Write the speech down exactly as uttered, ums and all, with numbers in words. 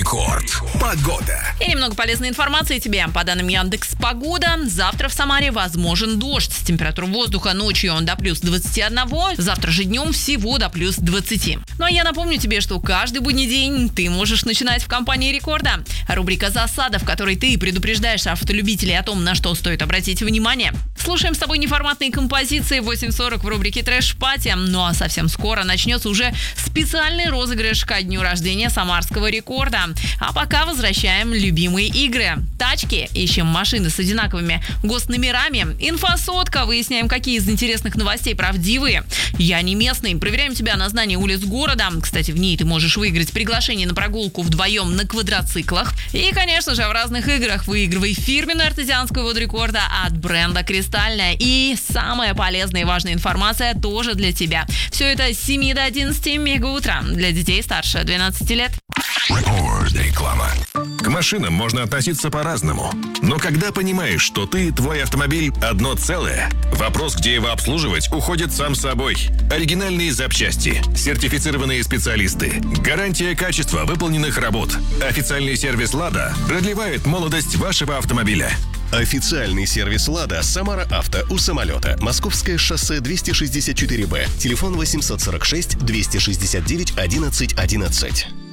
Рекорд. Погода. И немного полезной информации тебе. По данным Яндекс.Погода, завтра в Самаре возможен дождь. Температура воздуха ночью он до плюс двадцати одного, завтра же днем всего до плюс двадцати. Ну а я напомню тебе, что каждый будний день ты можешь начинать в компании Рекорда. Рубрика «Засада», в которой ты предупреждаешь автолюбителей о том, на что стоит обратить внимание. Слушаем с тобой неформатные композиции в восемь сорок в рубрике «Трэш Пати». Ну а совсем скоро начнется уже специальный розыгрыш ко дню рождения самарского рекорда. А пока возвращаем любимые игры. Тачки, ищем машины с одинаковыми госномерами. Инфосотка, выясняем, какие из интересных новостей правдивые. Я не местный, проверяем тебя на знание улиц города. Кстати, в ней ты можешь выиграть приглашение на прогулку вдвоем на квадроциклах. И, конечно же, в разных играх выигрывай фирменную артезианскую воду рекорда от бренда «Кристальная». И самая полезная и важная информация тоже для тебя. Все это с семи до одиннадцати мега утра для детей старше двенадцати лет. Рекорд. Реклама. К машинам можно относиться по-разному. Но когда понимаешь, что ты и твой автомобиль одно целое, вопрос, где его обслуживать, уходит сам собой. Оригинальные запчасти, сертифицированные специалисты, гарантия качества выполненных работ. Официальный сервис «Лада» продлевает молодость вашего автомобиля. Официальный сервис «Лада» Самара Авто у самолета. Московское шоссе двести шестьдесят четыре Б. Телефон восемь сорок шесть двести шестьдесят девять одиннадцать одиннадцать.